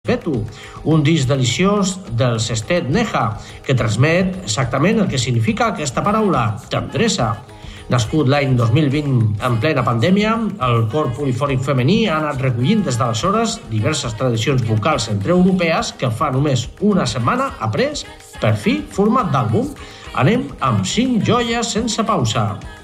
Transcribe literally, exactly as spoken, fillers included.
Fetu, un disc deliciós del sestet Neja, que transmet exactament el que significa aquesta paraula, tendresa. Nascut l'any dos mil vint en plena pandèmia, el cor polifònic femení ha anat recollint des d'aleshores diverses tradicions vocals centreeuropees que fa només una setmana ha pres, per fi, format d'àlbum. Anem amb cinc joies sense pausa.